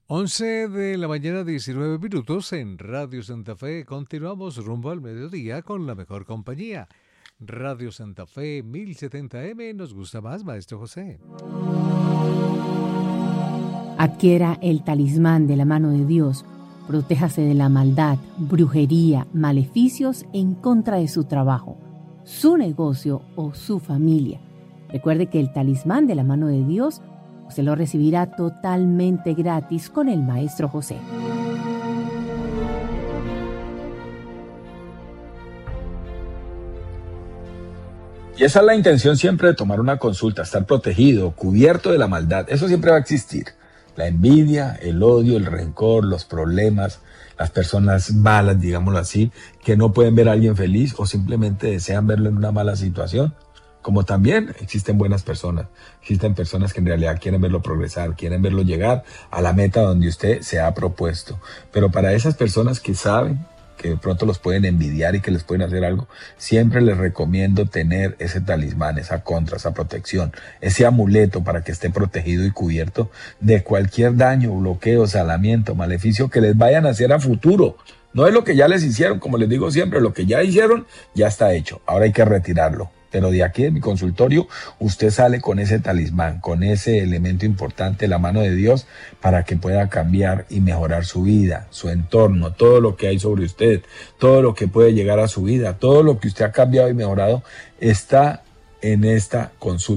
11 de la mañana, 19 minutos en Radio Santa Fe. Continuamos rumbo al mediodía con la mejor compañía. Radio Santa Fe 1070M, nos gusta más, Maestro José. Adquiera el talismán de la mano de Dios. Protéjase de la maldad, brujería, maleficios en contra de su trabajo, su negocio o su familia. Recuerde que el talismán de la mano de Dios se lo recibirá totalmente gratis con el Maestro José. Y esa es la intención siempre de tomar una consulta, estar protegido, cubierto de la maldad. Eso siempre va a existir. La envidia, el odio, el rencor, los problemas, las personas malas, digámoslo así, que no pueden ver a alguien feliz o simplemente desean verlo en una mala situación. Como también existen buenas personas, existen personas que en realidad quieren verlo progresar, quieren verlo llegar a la meta donde usted se ha propuesto. Pero para esas personas que saben que de pronto los pueden envidiar y que les pueden hacer algo, siempre les recomiendo tener ese talismán, esa contra, esa protección, ese amuleto para que esté protegido y cubierto de cualquier daño, bloqueo, salamiento, maleficio que les vayan a hacer a futuro. No es lo que ya les hicieron, como les digo siempre, lo que ya hicieron ya está hecho, ahora hay que retirarlo. Pero de aquí en mi consultorio usted sale con ese talismán, con ese elemento importante, la mano de Dios, para que pueda cambiar y mejorar su vida, su entorno, todo lo que hay sobre usted, todo lo que puede llegar a su vida, todo lo que usted ha cambiado y mejorado está en esta consulta.